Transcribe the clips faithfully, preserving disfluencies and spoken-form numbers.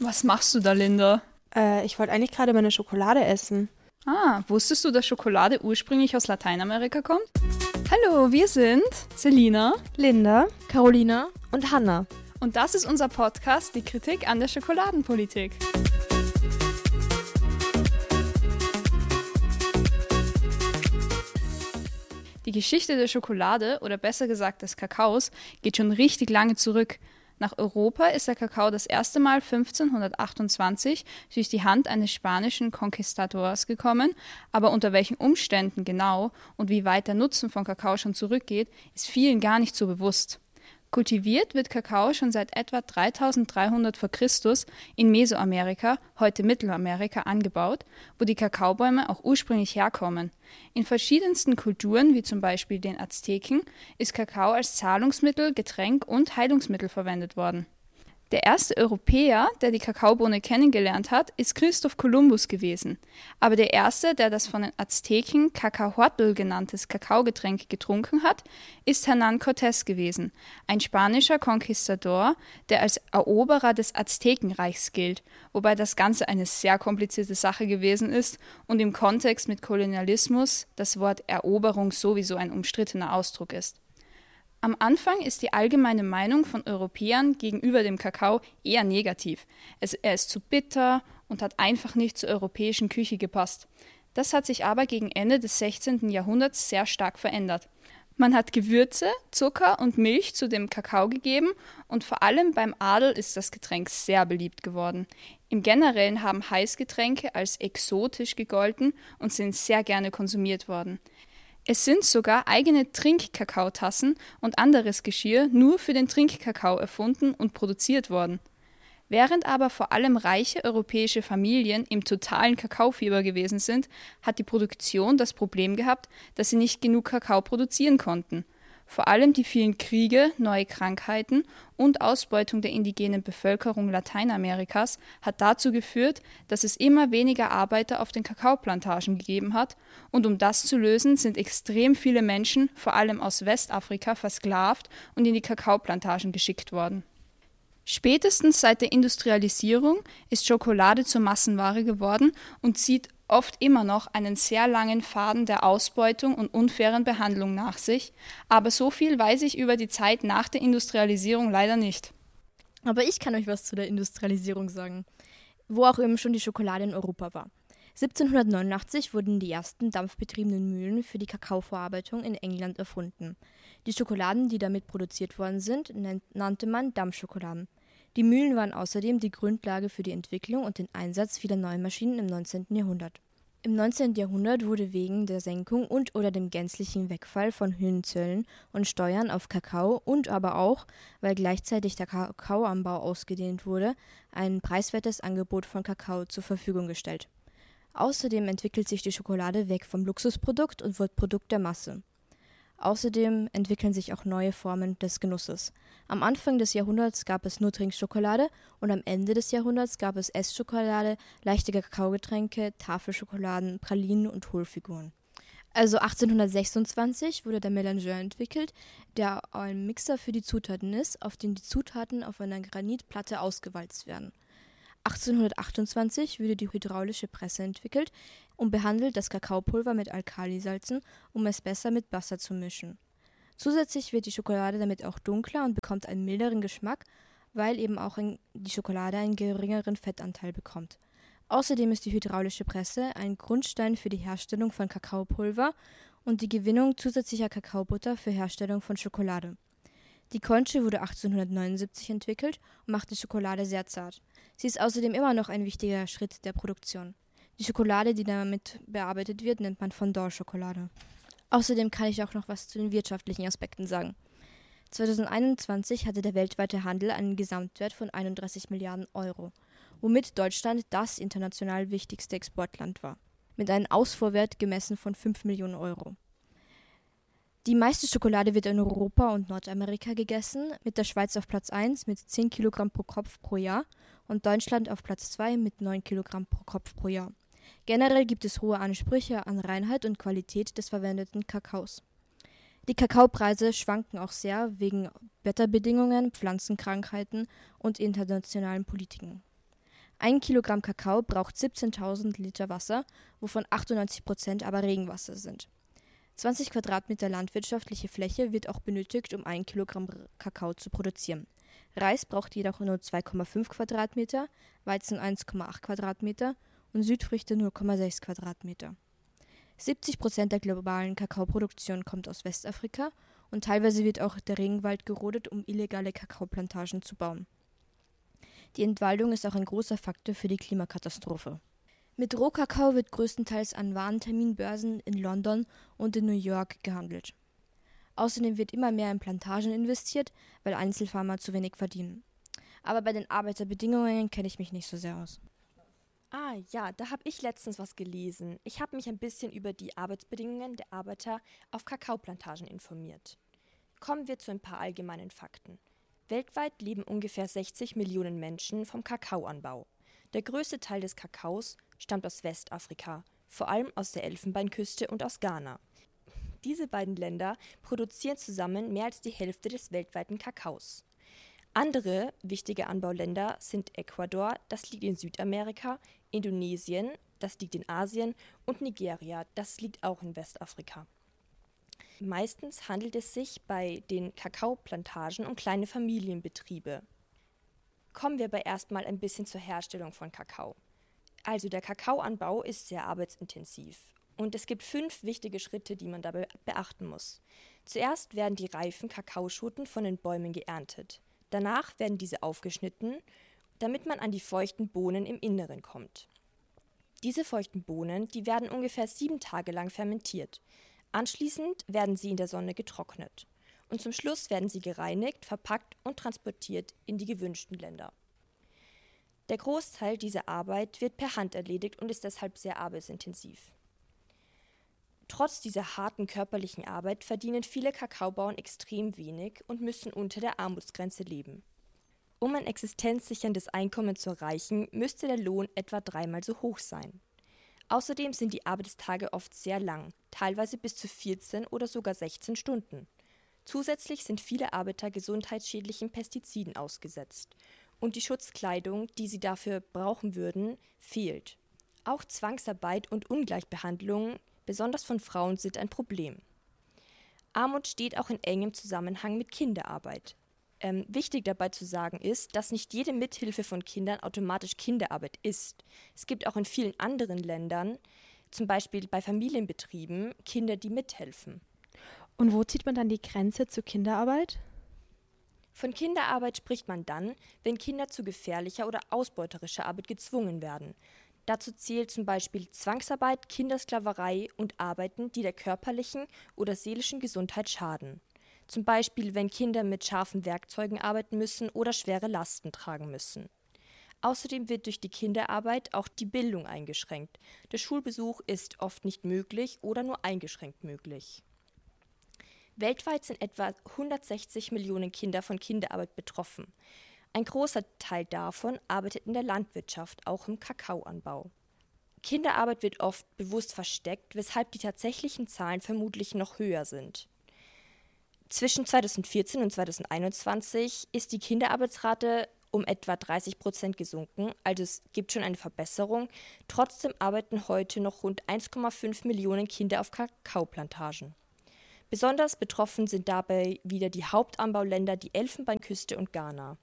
Was machst du da, Linda? Äh, ich wollte eigentlich gerade meine Schokolade essen. Ah, wusstest du, dass Schokolade ursprünglich aus Lateinamerika kommt? Hallo, wir sind Selina, Linda, Carolina und Hanna. Und das ist unser Podcast, die Kritik an der Schokoladenpolitik. Die Geschichte der Schokolade, oder besser gesagt des Kakaos, geht schon richtig lange zurück. Nach Europa ist der Kakao das erste Mal fünfzehnhundertachtundzwanzig durch die Hand eines spanischen Konquistadors gekommen, aber unter welchen Umständen genau und wie weit der Nutzen von Kakao schon zurückgeht, ist vielen gar nicht so bewusst. Kultiviert wird Kakao schon seit etwa dreitausenddreihundert vor Christus in Mesoamerika, heute Mittelamerika, angebaut, wo die Kakaobäume auch ursprünglich herkommen. In verschiedensten Kulturen, wie zum Beispiel den Azteken, ist Kakao als Zahlungsmittel, Getränk und Heilungsmittel verwendet worden. Der erste Europäer, der die Kakaobohne kennengelernt hat, ist Christoph Kolumbus gewesen. Aber der erste, der das von den Azteken Cacahuatl genanntes Kakaogetränk getrunken hat, ist Hernán Cortés gewesen, ein spanischer Konquistador, der als Eroberer des Aztekenreichs gilt, wobei das Ganze eine sehr komplizierte Sache gewesen ist und im Kontext mit Kolonialismus das Wort Eroberung sowieso ein umstrittener Ausdruck ist. Am Anfang ist die allgemeine Meinung von Europäern gegenüber dem Kakao eher negativ. Es, er ist zu bitter und hat einfach nicht zur europäischen Küche gepasst. Das hat sich aber gegen Ende des sechzehnten Jahrhunderts sehr stark verändert. Man hat Gewürze, Zucker und Milch zu dem Kakao gegeben und vor allem beim Adel ist das Getränk sehr beliebt geworden. Im Generellen haben Heißgetränke als exotisch gegolten und sind sehr gerne konsumiert worden. Es sind sogar eigene Trinkkakaotassen und anderes Geschirr nur für den Trinkkakao erfunden und produziert worden. Während aber vor allem reiche europäische Familien im totalen Kakaofieber gewesen sind, hat die Produktion das Problem gehabt, dass sie nicht genug Kakao produzieren konnten. Vor allem die vielen Kriege, neue Krankheiten und Ausbeutung der indigenen Bevölkerung Lateinamerikas hat dazu geführt, dass es immer weniger Arbeiter auf den Kakaoplantagen gegeben hat, und um das zu lösen, sind extrem viele Menschen, vor allem aus Westafrika, versklavt und in die Kakaoplantagen geschickt worden. Spätestens seit der Industrialisierung ist Schokolade zur Massenware geworden und zieht oft immer noch einen sehr langen Faden der Ausbeutung und unfairen Behandlung nach sich, aber so viel weiß ich über die Zeit nach der Industrialisierung leider nicht. Aber ich kann euch was zu der Industrialisierung sagen, wo auch eben schon die Schokolade in Europa war. siebzehnhundertneunundachtzig wurden die ersten dampfbetriebenen Mühlen für die Kakaoverarbeitung in England erfunden. Die Schokoladen, die damit produziert worden sind, nannte man Dampfschokoladen. Die Mühlen waren außerdem die Grundlage für die Entwicklung und den Einsatz vieler Neumaschinen im neunzehnten Jahrhundert. Im neunzehnten Jahrhundert wurde wegen der Senkung und oder dem gänzlichen Wegfall von Zöllen und Steuern auf Kakao und aber auch, weil gleichzeitig der Kakaoanbau ausgedehnt wurde, ein preiswertes Angebot von Kakao zur Verfügung gestellt. Außerdem entwickelt sich die Schokolade weg vom Luxusprodukt und wird Produkt der Masse. Außerdem entwickeln sich auch neue Formen des Genusses. Am Anfang des Jahrhunderts gab es nur Trinkschokolade und am Ende des Jahrhunderts gab es Essschokolade, leichte Kakaogetränke, Tafelschokoladen, Pralinen und Hohlfiguren. Also achtzehnhundertsechsundzwanzig wurde der Mélangeur entwickelt, der ein Mixer für die Zutaten ist, auf dem die Zutaten auf einer Granitplatte ausgewalzt werden. achtzehnhundertachtundzwanzig wurde die hydraulische Presse entwickelt und behandelt das Kakaopulver mit Alkalisalzen, um es besser mit Wasser zu mischen. Zusätzlich wird die Schokolade damit auch dunkler und bekommt einen milderen Geschmack, weil eben auch ein, die Schokolade einen geringeren Fettanteil bekommt. Außerdem ist die hydraulische Presse ein Grundstein für die Herstellung von Kakaopulver und die Gewinnung zusätzlicher Kakaobutter für Herstellung von Schokolade. Die Conche wurde achtzehnhundertneunundsiebzig entwickelt und macht die Schokolade sehr zart. Sie ist außerdem immer noch ein wichtiger Schritt der Produktion. Die Schokolade, die damit bearbeitet wird, nennt man Fondant-Schokolade. Außerdem kann ich auch noch was zu den wirtschaftlichen Aspekten sagen. zweitausendeinundzwanzig hatte der weltweite Handel einen Gesamtwert von einunddreißig Milliarden Euro, womit Deutschland das international wichtigste Exportland war, mit einem Ausfuhrwert gemessen von fünf Millionen Euro. Die meiste Schokolade wird in Europa und Nordamerika gegessen, mit der Schweiz auf Platz eins mit zehn Kilogramm pro Kopf pro Jahr und Deutschland auf Platz zwei mit neun Kilogramm pro Kopf pro Jahr. Generell gibt es hohe Ansprüche an Reinheit und Qualität des verwendeten Kakaos. Die Kakaopreise schwanken auch sehr wegen Wetterbedingungen, Pflanzenkrankheiten und internationalen Politiken. Ein Kilogramm Kakao braucht siebzehntausend Liter Wasser, wovon achtundneunzig Prozent aber Regenwasser sind. zwanzig Quadratmeter landwirtschaftliche Fläche wird auch benötigt, um ein Kilogramm Kakao zu produzieren. Reis braucht jedoch nur zwei Komma fünf Quadratmeter, Weizen eins Komma acht Quadratmeter und Südfrüchte null Komma sechs Quadratmeter. siebzig Prozent der globalen Kakaoproduktion kommt aus Westafrika und teilweise wird auch der Regenwald gerodet, um illegale Kakaoplantagen zu bauen. Die Entwaldung ist auch ein großer Faktor für die Klimakatastrophe. Mit Rohkakao wird größtenteils an Warenterminbörsen in London und in New York gehandelt. Außerdem wird immer mehr in Plantagen investiert, weil Einzelfarmer zu wenig verdienen. Aber bei den Arbeiterbedingungen kenne ich mich nicht so sehr aus. Ah ja, da habe ich letztens was gelesen. Ich habe mich ein bisschen über die Arbeitsbedingungen der Arbeiter auf Kakaoplantagen informiert. Kommen wir zu ein paar allgemeinen Fakten. Weltweit leben ungefähr sechzig Millionen Menschen vom Kakaoanbau. Der größte Teil des Kakaos stammt aus Westafrika, vor allem aus der Elfenbeinküste und aus Ghana. Diese beiden Länder produzieren zusammen mehr als die Hälfte des weltweiten Kakaos. Andere wichtige Anbauländer sind Ecuador, das liegt in Südamerika, Indonesien, das liegt in Asien und Nigeria, das liegt auch in Westafrika. Meistens handelt es sich bei den Kakaoplantagen um kleine Familienbetriebe. Kommen wir aber erstmal ein bisschen zur Herstellung von Kakao. Also der Kakaoanbau ist sehr arbeitsintensiv und es gibt fünf wichtige Schritte, die man dabei beachten muss. Zuerst werden die reifen Kakaoschoten von den Bäumen geerntet. Danach werden diese aufgeschnitten, damit man an die feuchten Bohnen im Inneren kommt. Diese feuchten Bohnen, die werden ungefähr sieben Tage lang fermentiert. Anschließend werden sie in der Sonne getrocknet. Und zum Schluss werden sie gereinigt, verpackt und transportiert in die gewünschten Länder. Der Großteil dieser Arbeit wird per Hand erledigt und ist deshalb sehr arbeitsintensiv. Trotz dieser harten körperlichen Arbeit verdienen viele Kakaobauern extrem wenig und müssen unter der Armutsgrenze leben. Um ein existenzsicherndes Einkommen zu erreichen, müsste der Lohn etwa dreimal so hoch sein. Außerdem sind die Arbeitstage oft sehr lang, teilweise bis zu vierzehn oder sogar sechzehn Stunden. Zusätzlich sind viele Arbeiter gesundheitsschädlichen Pestiziden ausgesetzt und die Schutzkleidung, die sie dafür brauchen würden, fehlt. Auch Zwangsarbeit und Ungleichbehandlung, besonders von Frauen, sind ein Problem. Armut steht auch in engem Zusammenhang mit Kinderarbeit. Ähm, wichtig dabei zu sagen ist, dass nicht jede Mithilfe von Kindern automatisch Kinderarbeit ist. Es gibt auch in vielen anderen Ländern, zum Beispiel bei Familienbetrieben, Kinder, die mithelfen. Und wo zieht man dann die Grenze zur Kinderarbeit? Von Kinderarbeit spricht man dann, wenn Kinder zu gefährlicher oder ausbeuterischer Arbeit gezwungen werden. Dazu zählt zum Beispiel Zwangsarbeit, Kindersklaverei und Arbeiten, die der körperlichen oder seelischen Gesundheit schaden. Zum Beispiel, wenn Kinder mit scharfen Werkzeugen arbeiten müssen oder schwere Lasten tragen müssen. Außerdem wird durch die Kinderarbeit auch die Bildung eingeschränkt. Der Schulbesuch ist oft nicht möglich oder nur eingeschränkt möglich. Weltweit sind etwa hundertsechzig Millionen Kinder von Kinderarbeit betroffen. Ein großer Teil davon arbeitet in der Landwirtschaft, auch im Kakaoanbau. Kinderarbeit wird oft bewusst versteckt, weshalb die tatsächlichen Zahlen vermutlich noch höher sind. Zwischen zweitausendvierzehn und zweitausendeinundzwanzig ist die Kinderarbeitsrate um etwa dreißig Prozent gesunken, also es gibt schon eine Verbesserung. Trotzdem arbeiten heute noch rund eins Komma fünf Millionen Kinder auf Kakaoplantagen. Besonders betroffen sind dabei wieder die Hauptanbauländer, die Elfenbeinküste und Ghana.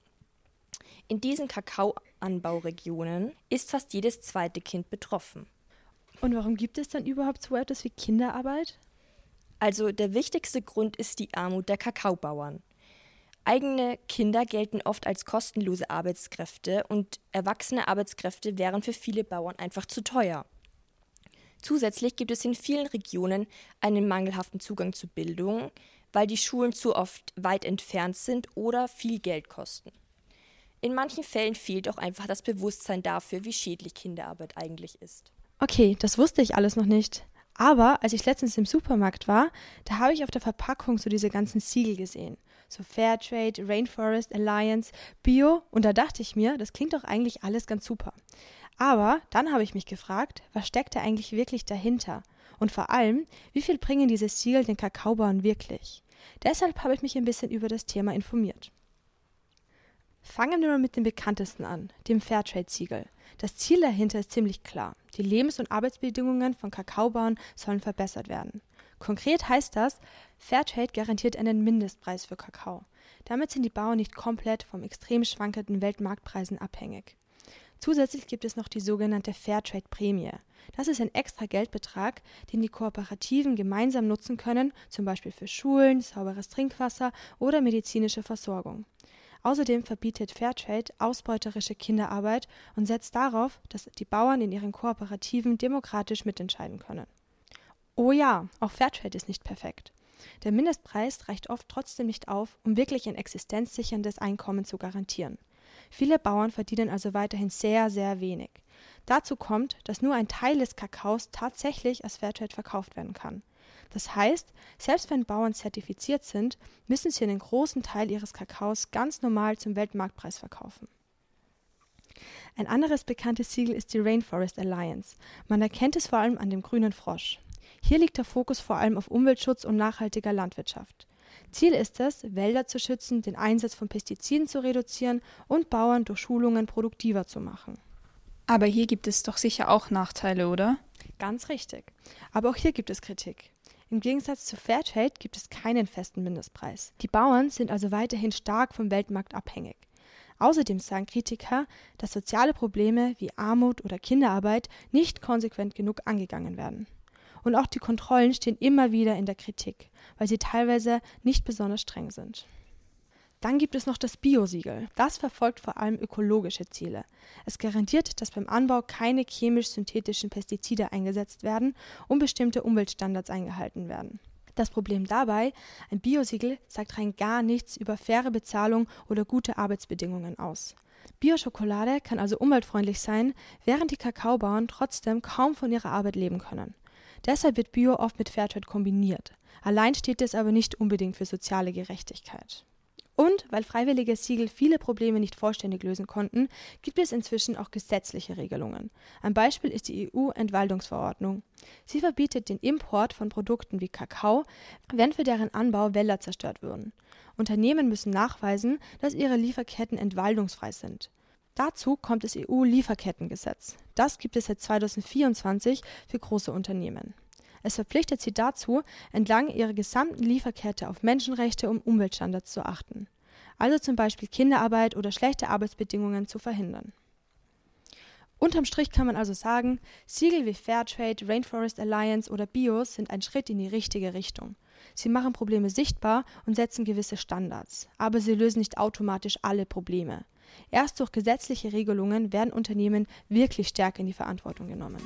In diesen Kakaoanbauregionen ist fast jedes zweite Kind betroffen. Und warum gibt es dann überhaupt so etwas wie Kinderarbeit? Also der wichtigste Grund ist die Armut der Kakaobauern. Eigene Kinder gelten oft als kostenlose Arbeitskräfte und erwachsene Arbeitskräfte wären für viele Bauern einfach zu teuer. Zusätzlich gibt es in vielen Regionen einen mangelhaften Zugang zu Bildung, weil die Schulen zu oft weit entfernt sind oder viel Geld kosten. In manchen Fällen fehlt auch einfach das Bewusstsein dafür, wie schädlich Kinderarbeit eigentlich ist. Okay, das wusste ich alles noch nicht. Aber als ich letztens im Supermarkt war, da habe ich auf der Verpackung so diese ganzen Siegel gesehen. So Fairtrade, Rainforest Alliance, Bio. Und da dachte ich mir, das klingt doch eigentlich alles ganz super. Aber dann habe ich mich gefragt, was steckt da eigentlich wirklich dahinter? Und vor allem, wie viel bringen diese Siegel den Kakaobauern wirklich? Deshalb habe ich mich ein bisschen über das Thema informiert. Fangen wir mal mit dem bekanntesten an, dem Fairtrade-Siegel. Das Ziel dahinter ist ziemlich klar. Die Lebens- und Arbeitsbedingungen von Kakaobauern sollen verbessert werden. Konkret heißt das, Fairtrade garantiert einen Mindestpreis für Kakao. Damit sind die Bauern nicht komplett vom extrem schwankenden Weltmarktpreisen abhängig. Zusätzlich gibt es noch die sogenannte Fairtrade-Prämie. Das ist ein extra Geldbetrag, den die Kooperativen gemeinsam nutzen können, zum Beispiel für Schulen, sauberes Trinkwasser oder medizinische Versorgung. Außerdem verbietet Fairtrade ausbeuterische Kinderarbeit und setzt darauf, dass die Bauern in ihren Kooperativen demokratisch mitentscheiden können. Oh ja, auch Fairtrade ist nicht perfekt. Der Mindestpreis reicht oft trotzdem nicht auf, um wirklich ein existenzsicherndes Einkommen zu garantieren. Viele Bauern verdienen also weiterhin sehr, sehr wenig. Dazu kommt, dass nur ein Teil des Kakaos tatsächlich als Fairtrade verkauft werden kann. Das heißt, selbst wenn Bauern zertifiziert sind, müssen sie einen großen Teil ihres Kakaos ganz normal zum Weltmarktpreis verkaufen. Ein anderes bekanntes Siegel ist die Rainforest Alliance. Man erkennt es vor allem an dem grünen Frosch. Hier liegt der Fokus vor allem auf Umweltschutz und nachhaltiger Landwirtschaft. Ziel ist es, Wälder zu schützen, den Einsatz von Pestiziden zu reduzieren und Bauern durch Schulungen produktiver zu machen. Aber hier gibt es doch sicher auch Nachteile, oder? Ganz richtig. Aber auch hier gibt es Kritik. Im Gegensatz zu Fairtrade gibt es keinen festen Mindestpreis. Die Bauern sind also weiterhin stark vom Weltmarkt abhängig. Außerdem sagen Kritiker, dass soziale Probleme wie Armut oder Kinderarbeit nicht konsequent genug angegangen werden. Und auch die Kontrollen stehen immer wieder in der Kritik, weil sie teilweise nicht besonders streng sind. Dann gibt es noch das Bio-Siegel. Das verfolgt vor allem ökologische Ziele. Es garantiert, dass beim Anbau keine chemisch-synthetischen Pestizide eingesetzt werden und bestimmte Umweltstandards eingehalten werden. Das Problem dabei, ein Bio-Siegel sagt rein gar nichts über faire Bezahlung oder gute Arbeitsbedingungen aus. Bio-Schokolade kann also umweltfreundlich sein, während die Kakaobauern trotzdem kaum von ihrer Arbeit leben können. Deshalb wird Bio oft mit Fairtrade kombiniert. Allein steht es aber nicht unbedingt für soziale Gerechtigkeit. Und weil freiwillige Siegel viele Probleme nicht vollständig lösen konnten, gibt es inzwischen auch gesetzliche Regelungen. Ein Beispiel ist die E U-Entwaldungsverordnung. Sie verbietet den Import von Produkten wie Kakao, wenn für deren Anbau Wälder zerstört würden. Unternehmen müssen nachweisen, dass ihre Lieferketten entwaldungsfrei sind. Dazu kommt das E U-Lieferkettengesetz. Das gibt es seit zweitausendvierundzwanzig für große Unternehmen. Es verpflichtet sie dazu, entlang ihrer gesamten Lieferkette auf Menschenrechte und Umweltstandards zu achten. Also zum Beispiel Kinderarbeit oder schlechte Arbeitsbedingungen zu verhindern. Unterm Strich kann man also sagen, Siegel wie Fairtrade, Rainforest Alliance oder Bios sind ein Schritt in die richtige Richtung. Sie machen Probleme sichtbar und setzen gewisse Standards, aber sie lösen nicht automatisch alle Probleme. Erst durch gesetzliche Regelungen werden Unternehmen wirklich stärker in die Verantwortung genommen.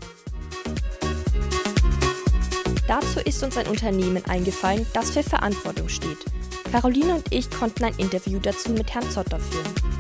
Dazu ist uns ein Unternehmen eingefallen, das für Verantwortung steht. Caroline und ich konnten ein Interview dazu mit Herrn Zotter führen.